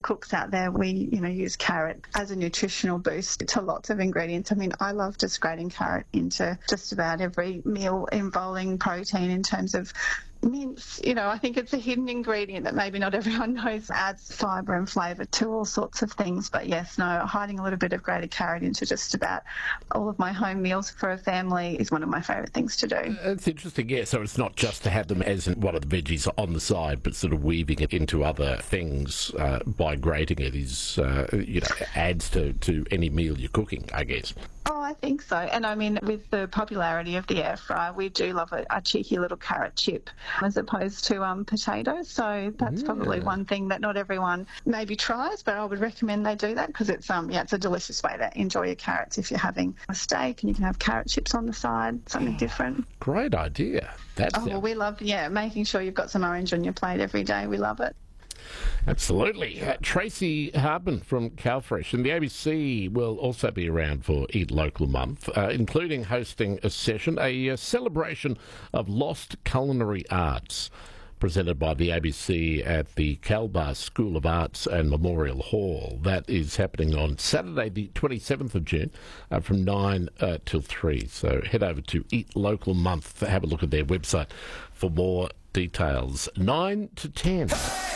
cooks out there, we, use carrot as a nutritional boost to lots of ingredients. I mean, I love just grating carrot into just about every meal involving protein in terms of mince. I think it's a hidden ingredient that maybe not everyone knows adds fibre and flavour to all sorts of things. But yes, hiding a little bit of grated carrot into just about all of my home meals for a family is one of my favourite things to do. That's interesting, yeah. So it's not just to have them as one of the veggies on the side, but sort of weaving it into other things by grating it is, adds to any meal you're cooking, I guess. Oh, I think so. And I mean, with the popularity of the air fryer, we do love a cheeky little carrot chip as opposed to potatoes. So that's probably one thing that not everyone maybe tries, but I would recommend they do that because it's it's a delicious way to enjoy your carrots if you're having a steak and you can have carrot chips on the side, something different. Great idea. Well, we love, making sure you've got some orange on your plate every day. We love it. Absolutely. Tracy Hardman from CalFresh, and the ABC will also be around for Eat Local Month, including hosting a session, a celebration of lost culinary arts, presented by the ABC at the Calbar School of Arts and Memorial Hall. That is happening on Saturday, the 27th of June, from 9 till 3. So head over to Eat Local Month, have a look at their website for more details. 9 to 10.